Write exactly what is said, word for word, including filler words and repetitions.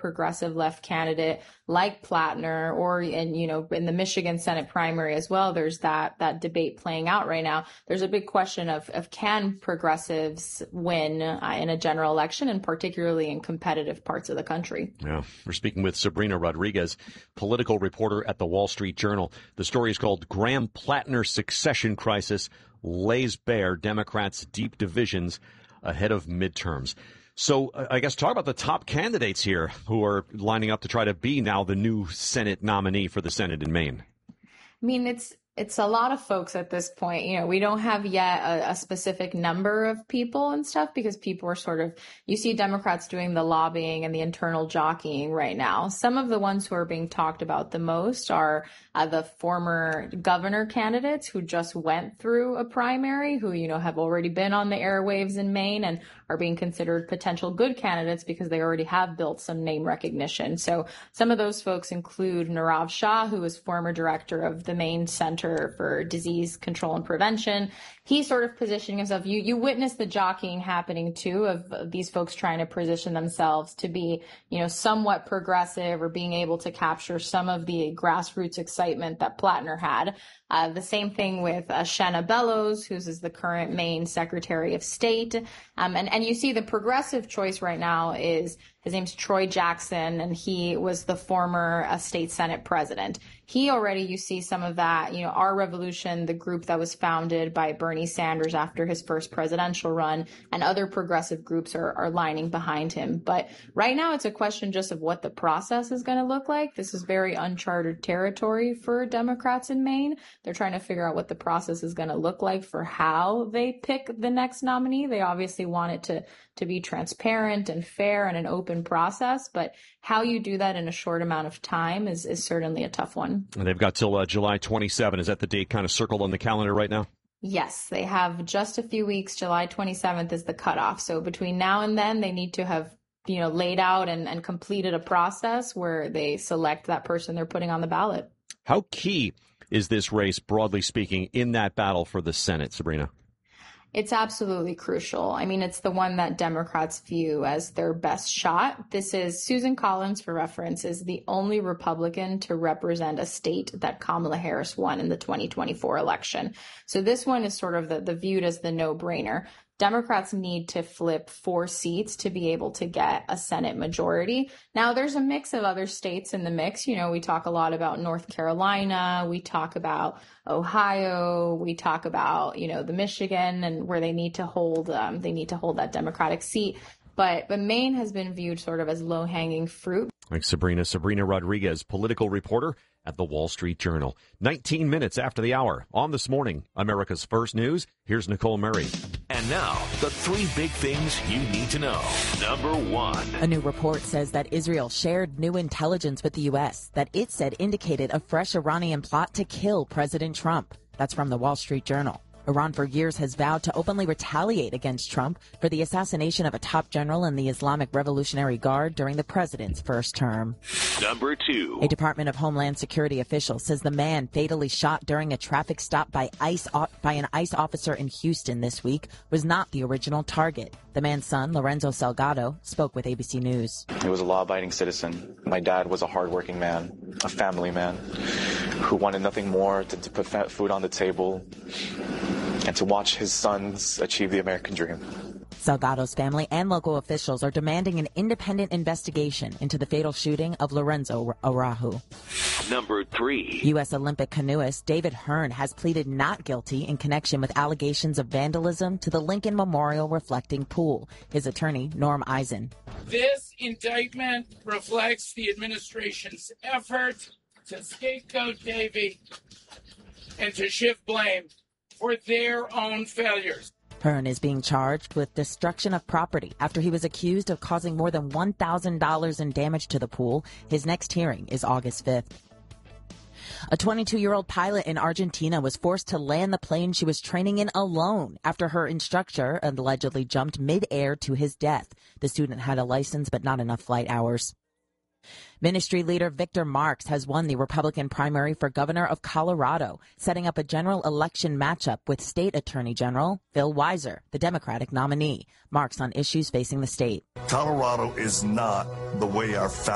progressive left candidate like Plattner, or, and, you know, in the Michigan Senate primary as well, there's that, that debate playing out right now. There's a big question of, of can progressives win uh, in a general election, and particularly in competitive parts of the country. Yeah. We're speaking with Sabrina Rodriguez, political reporter at the Wall Street Journal. The story is called Graham Plattner Succession Crisis Lays Bare Democrats' Deep Divisions Ahead of Midterms. So uh, I guess talk about the top candidates here who are lining up to try to be now the new Senate nominee for the Senate in Maine. I mean, it's it's a lot of folks at this point. You know, we don't have yet a, a specific number of people and stuff, because people are sort of, you see Democrats doing the lobbying and the internal jockeying right now. Some of the ones who are being talked about the most are uh, the former governor candidates who just went through a primary, who, you know, have already been on the airwaves in Maine and are being considered potential good candidates because they already have built some name recognition. So some of those folks include Nirav Shah, who is former director of the Maine Center for Disease Control and Prevention. He's sort of positioning himself. You you witness the jockeying happening too, of these folks trying to position themselves to be, you know, somewhat progressive, or being able to capture some of the grassroots excitement that Plattner had. Uh, the same thing with uh, Shenna Bellows, who's is the current Maine Secretary of State. Um, and, and you see the progressive choice right now is, his name's Troy Jackson, and he was the former uh, state Senate president. He already, you see some of that, you know, Our Revolution, the group that was founded by Bernie Sanders after his first presidential run, and other progressive groups are, are lining behind him. But right now it's a question just of what the process is going to look like. This is very uncharted territory for Democrats in Maine. They're trying to figure out what the process is going to look like for how they pick the next nominee. They obviously want it to, to be transparent and fair and an open process, but how you do that in a short amount of time is, is certainly a tough one. And they've got till uh, July twenty-seventh. Is that the date kind of circled on the calendar right now? Yes, they have just a few weeks. July twenty-seventh is the cutoff. So between now and then, they need to have, you know, laid out and, and completed a process where they select that person they're putting on the ballot. How key is this race, broadly speaking, in that battle for the Senate, Sabrina? It's absolutely crucial. I mean, it's the one that Democrats view as their best shot. This is, Susan Collins, for reference, is the only Republican to represent a state that Kamala Harris won in the twenty twenty-four election. So this one is sort of the, the viewed as the no-brainer. Democrats need to flip four seats to be able to get a Senate majority. Now, there's a mix of other states in the mix. You know, we talk a lot about North Carolina. We talk about Ohio. We talk about, you know, the Michigan, and where they need to hold, um, they need to hold that Democratic seat. But, but Maine has been viewed sort of as low-hanging fruit. Thanks, Sabrina. Sabrina Rodriguez, political reporter at the Wall Street Journal. nineteen minutes after the hour. On This Morning, America's First News, here's Nicole Murray. And now, the three big things you need to know. Number one. A new report says that Israel shared new intelligence with the U S that it said indicated a fresh Iranian plot to kill President Trump. That's from the Wall Street Journal. Iran for years has vowed to openly retaliate against Trump for the assassination of a top general in the Islamic Revolutionary Guard during the president's first term. Number two. A Department of Homeland Security official says the man fatally shot during a traffic stop by ICE by an ICE officer in Houston this week was not the original target. The man's son, Lorenzo Salgado, spoke with A B C News. He was a law-abiding citizen. My dad was a hardworking man, a family man, who wanted nothing more than to put food on the table and to watch his sons achieve the American dream. Salgado's family and local officials are demanding an independent investigation into the fatal shooting of Lorenzo Araujo. Number three. U S Olympic canoeist David Hearn has pleaded not guilty in connection with allegations of vandalism to the Lincoln Memorial Reflecting Pool. His attorney, Norm Eisen. This indictment reflects the administration's effort to scapegoat Davy and to shift blame for their own failures. Hearn is being charged with destruction of property after he was accused of causing more than one thousand dollars in damage to the pool. His next hearing is August fifth. A twenty-two-year-old pilot in Argentina was forced to land the plane she was training in alone after her instructor allegedly jumped mid-air to his death. The student had a license but not enough flight hours. Ministry leader Victor Marx has won the Republican primary for governor of Colorado, setting up a general election matchup with State Attorney General Phil Weiser, the Democratic nominee. Marx on issues facing the state. Colorado is not the way our